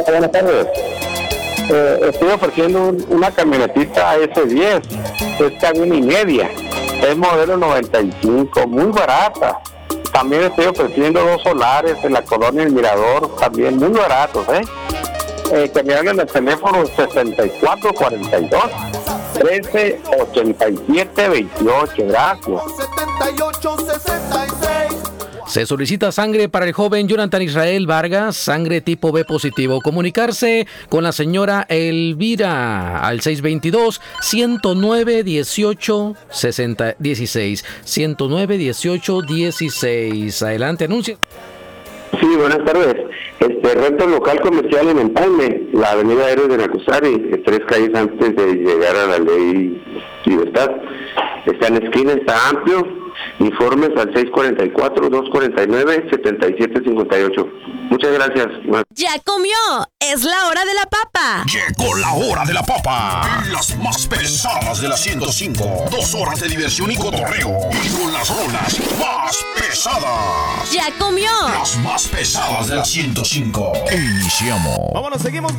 buenas tardes. Estoy ofreciendo una camionetita S10, es cabina y media, es modelo 95, muy barata. También estoy ofreciendo 2 solares en la colonia El Mirador, también muy baratos, que me hablen al teléfono 6442 138728, gracias. Se solicita sangre para el joven Jonathan Israel Vargas, sangre tipo B positivo. Comunicarse con la señora Elvira al 622-109-18-16. 109-18-16. Adelante, anuncia. Sí, buenas tardes. Rento local comercial en Empalme, la avenida Héroes de Nacuzari, 3 calles antes de llegar a la Ley Libertad. Está en la esquina, está amplio. Informes al 644-249-7758. Muchas gracias. ¡Ya comió! ¡Es la hora de la papa! Llegó la hora de la papa. Las más pesadas de la 105. 2 horas de diversión y cotorreo. Y con las rolas más pesadas. ¡Ya comió! Las más pesadas de la 105. Iniciamos. Vámonos, seguimos.